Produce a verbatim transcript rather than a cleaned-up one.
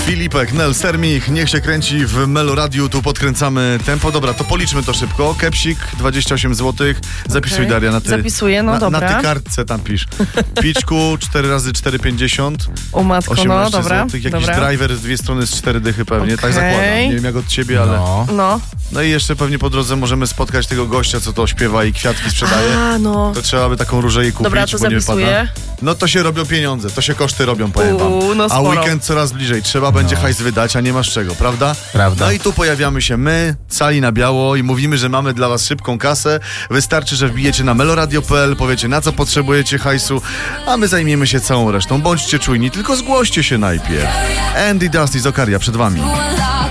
Filipek, Nel, Sermich, niech się kręci w Meloradiu, tu podkręcamy tempo. Dobra, to policzmy to szybko. Kepsik, dwadzieścia osiem złotych. Zapisuj, Okay. Daria, na ty. Zapisuję, no na, dobra. Na ty kartce tam pisz. Piczku, cztery razy cztery pięćdziesiąt. O matko, no dobra. Złotych. Jakiś dobra. driver z dwie strony z cztery dychy pewnie, Okay. tak zakładam. Nie wiem jak od ciebie, ale... No. No. No i jeszcze pewnie po drodze możemy spotkać tego gościa, co to śpiewa i kwiatki sprzedaje. A, no. To trzeba by taką różę jej kupić, Dobra, to bo nie zapisuję. wypada. No to się robią pieniądze, to się koszty robią, powiem wam. Uuu, no a sporo. weekend coraz bliżej, trzeba będzie No. hajs wydać, a nie masz czego, prawda? Prawda. No i tu pojawiamy się my, cali na biało i mówimy, że mamy dla was szybką kasę. Wystarczy, że wbijecie na meloradio kropka p l, powiecie na co potrzebujecie hajsu, a my zajmiemy się całą resztą. Bądźcie czujni, tylko zgłoście się najpierw. Andy Dusty z Okaria przed wami.